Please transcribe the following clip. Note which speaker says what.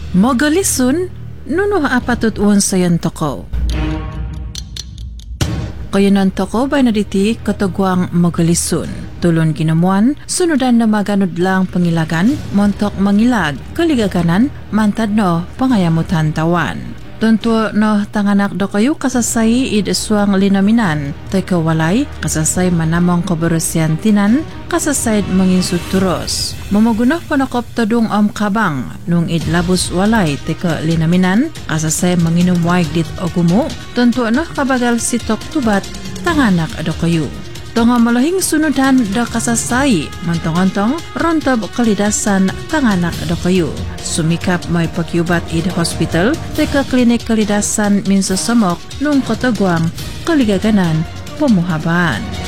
Speaker 1: Mogalisun, nuno apatut sayan toko. Kayanan toko bay naditi katagwang mogalisun. Tulon ginamuan, sunudan na maganod lang pangilagan, montok mangilag, kaligaganan, mantad no pangayamutan tawan. Tunto no tanganak do kayo kasasay idaswang linaminan, tay kawalay, kasasay manamong kabarasyan tinan, kasasay mangin suturos. Mamagunah panakop tadong kabang, nung idlabos walay, tay ka linaminan, kasasay manginumwag dit ogumo, tunto no kabagal sitok tubat, tanganak do kayo. Tonga malahing sunudan da kasasay, mantong-antong rontob kalidasan tanganak do kayo. Sumikap may pagyubat id hospital, teka klinik kalidasan minsa samok nung katagwang kaligaganan pamuhabaan.